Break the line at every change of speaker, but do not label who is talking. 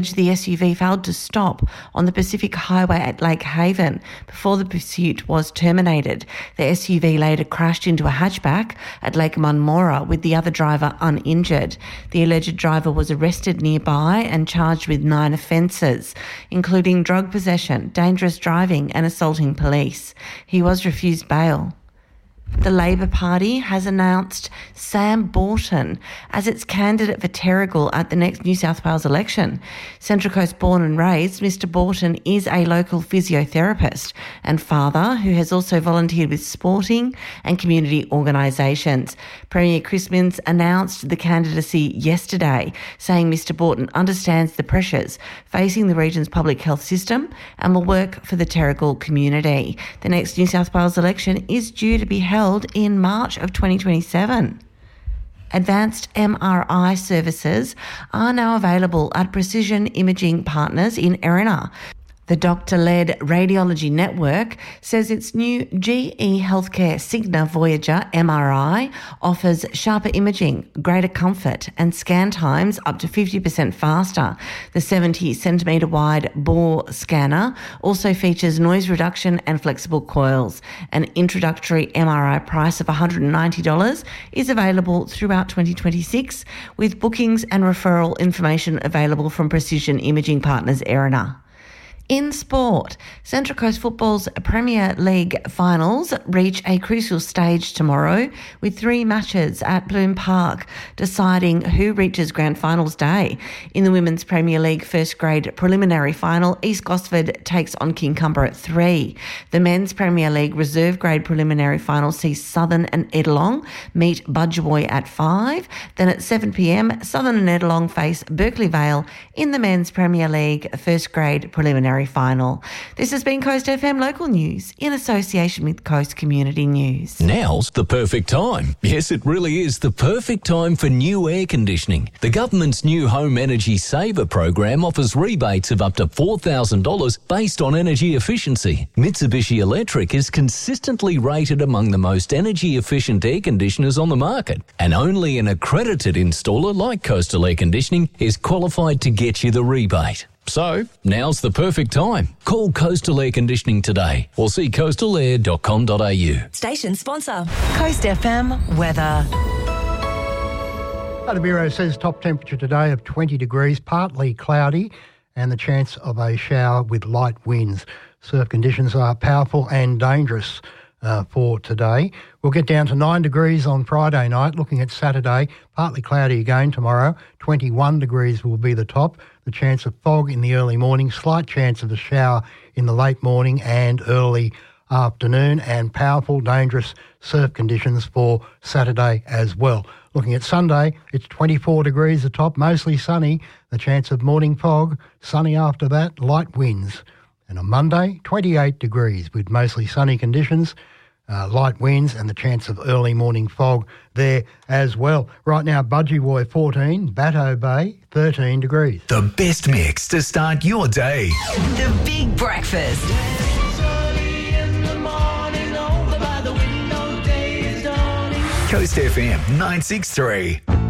The SUV failed to stop on the Pacific Highway at Lake Haven before the pursuit was terminated. The SUV later crashed into a hatchback at Lake Munmora with the other driver uninjured. The alleged driver was arrested nearby and charged with 9 offences, including drug possession, dangerous driving and assaulting police. He was refused bail. The Labor Party has announced Sam Borton as its candidate for Terrigal at the next New South Wales election. Central Coast born and raised, Mr Borton is a local physiotherapist and father who has also volunteered with sporting and community organisations. Premier Chris Minns announced the candidacy yesterday, saying Mr Borton understands the pressures facing the region's public health system and will work for the Terrigal community. The next New South Wales election is due to be held in March of 2027. Advanced MRI services are now available at Precision Imaging Partners in Erina. The doctor-led radiology network says its new GE Healthcare Cigna Voyager MRI offers sharper imaging, greater comfort and scan times up to 50% faster. The 70-centimetre wide bore scanner also features noise reduction and flexible coils. An introductory MRI price of $190 is available throughout 2026, with bookings and referral information available from Precision Imaging Partners Erina. In sport, Central Coast Football's Premier League finals reach a crucial stage tomorrow with 3 matches at Bloom Park deciding who reaches Grand Finals Day. In the Women's Premier League first grade preliminary final, East Gosford takes on Kincumber at 3. The Men's Premier League reserve grade preliminary final sees Southern and Edelong meet Budgewoi at 5. Then at 7pm, Southern and Edelong face Berkeley Vale in the Men's Premier League first grade preliminary final. This has been Coast FM Local News in association with Coast Community News.
Now's the perfect time. Yes, it really is the perfect time for new air conditioning. The government's new Home Energy Saver program offers rebates of up to $4,000 based on energy efficiency. Mitsubishi Electric is consistently rated among the most energy efficient air conditioners on the market, and only an accredited installer like Coastal Air Conditioning is qualified to get you the rebate. So, now's the perfect time. Call Coastal Air Conditioning today or see coastalair.com.au.
Station sponsor, Coast FM weather.
The Bureau says top temperature today of 20 degrees, partly cloudy, and the chance of a shower with light winds. Surf conditions are powerful and dangerous for today. We'll get down to 9 degrees on Friday night. Looking at Saturday, partly cloudy again tomorrow. 21 degrees will be the top. The chance of fog in the early morning, slight chance of a shower in the late morning and early afternoon, and powerful, dangerous surf conditions for Saturday as well. Looking at Sunday, it's 24 degrees the top, mostly sunny. The chance of morning fog, sunny after that, light winds. And on Monday, 28 degrees with mostly sunny conditions, light winds and the chance of early morning fog there as well. Right now, Budgewoi 14, Batto Bay 13 degrees.
The best mix to start your day.
The Big Breakfast.
Coast FM 963.